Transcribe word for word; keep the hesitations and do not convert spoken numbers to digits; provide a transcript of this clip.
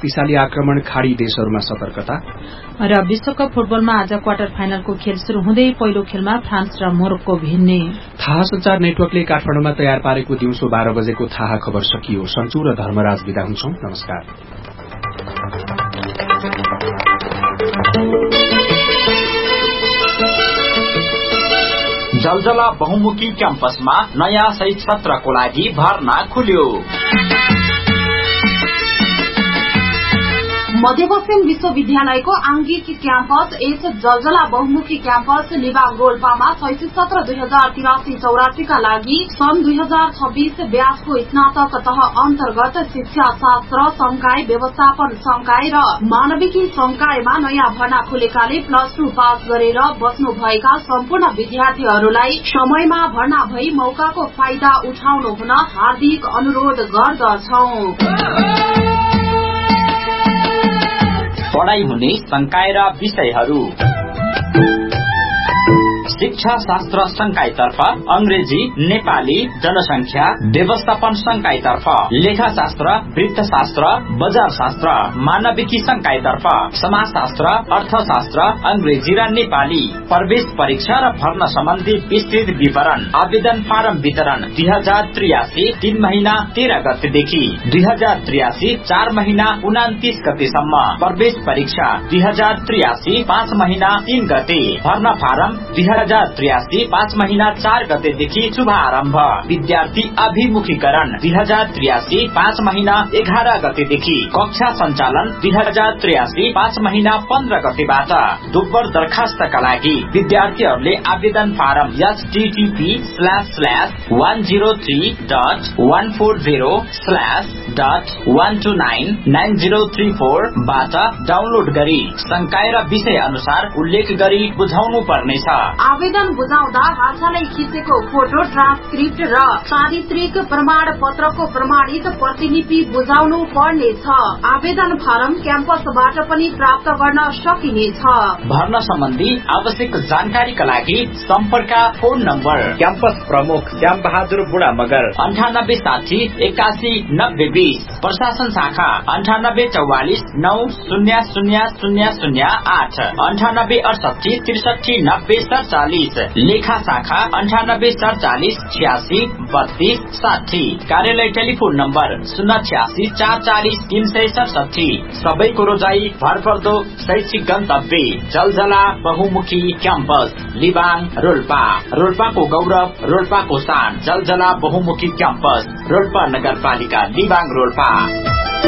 शक्तिशाली आक्रमण खाड़ी देशहरूमा सतर्कता। र विश्वकप फुटबलमा आज क्वार्टर फाइनलको खेल शुरू हुँदै पहिलो खेलमा फ्रान्स र मोरक्को भिड्ने। थाहा संचार नेटवर्कले काठमाडौँमा तयार पारेको दिउँसो बाह्र बजेको थाहा खबर सकियो। सन्चु र धर्मराज विदा हुन्छौं। नमस्कार। जलजला बहुमुखी क्याम्पसमा नयाँ शैक्षिक सत्रको लागि भर्ना खुल्यो। मध्यपश्चिम विश्वविद्यालयको आंगिक क्याम्पस यस जलजला बहुमुखी क्याम्पस लिबाङ रोल्पामा शैक्षिक सत्र दुई हजार तिरासी चौरासी का लागि सन् दुई हजार छब्बीस ब्याजको स्नातक तह अन्तर्गत शिक्षा शास्त्र संकाय व्यवस्थापन संकाय र मानविकी संकायमा नयाँ भर्ना खुलेकाले प्लस टू पास गरेर बस्नुभएका सम्पूर्ण विद्यार्थीहरूलाई समयमा भर्ना भई मौकाको फाइदा उठाउनु हुन हार्दिक अनुरोध गर्दछौं। पढ़ाई हुने संकाय र विषयहरू शिक्षा शास्त्र संकायतर्फ अंग्रेजी नेपाली जनसंख्या व्यवस्थापन संकायतर्फ लेखाशास्त्र वृत्तशास्त्र बजार शास्त्र मानविकी संकायतर्फ समाजशास्त्र अर्थशास्त्र अंग्रेजी र नेपाली प्रवेश परीक्षा र भर्ना सम्बन्धी विस्तृत विवरण आवेदन फारम वितरण दुई हजार त्रियासी तीन महीना तेह्र गतेदेखि दुई हजार त्रियासी चार महीना उनातिस गतेसम्म प्रवेश परीक्षा दुई हजार त्रियासी पाँच महीना तीन गते भर्ना फारम दुई हजार त्रियासी पाँच महीना चार गतेदेखि शुभारम्भ विद्यार्थी अभिमुखीकरण दुई हजार त्रियासी पाँच महीना एघार गतेदेखि कक्षा सञ्चालन दुई हजार त्रियासी पाँच महीना पन्ध्र गतेबाट दोब्बर दरखास्तका लागि विद्यार्थीहरूले आवेदन form HTTP slash slash one zero three dot one four zero slash dot one two nine nine zero three four बाट डाउनलोड गरी संकाय र विषय अनुसार उल्लेख गरी बुझाउनु पर्नेछ। आवेदन बुझाउँदा हालसालै खिचेको फोटो ट्रान्सक्रिप्ट र चारित्रिक प्रमाण पत्रको प्रमाणित प्रतिलिपि बुझाउनु पर्नेछ। आवेदन फारम क्याम्पसबाट पनि प्राप्त गर्न सकिनेछ। भर्ना सम्बन्धी आवश्यक जानकारीका लागि सम्पर्क फोन नम्बर क्याम्पस प्रमुख श्याम बहादुर बुढा मगर अन्ठानब्बे साठी एकासी नब्बे बीस प्रशासन शाखा अन्ठानब्बे चौवालिस नौ शून्य शून्य शून्य शून्य आठ अन्ठानब्बे अडसठी त्रिसठी नब्बे सड़चालीस लेखा शाखा अन्ठानब्बे सड़चालीस छियासी बत्तीस साठी कार्यालय टेलिफोन नम्बर शून्य छियासी चार चालिस तीन सय सडसठी सबैको रोजाई भरपर्दो शैक्षिक गन्तव्य जलजला बहुमुखी क्याम्पस लिबाङ रोल्पा रोल्पाको गौरव रोल्पाको शान जलजला बहुमुखी क्याम्पस रोल्पा नगरपालिका लिबाङ रोल्पा।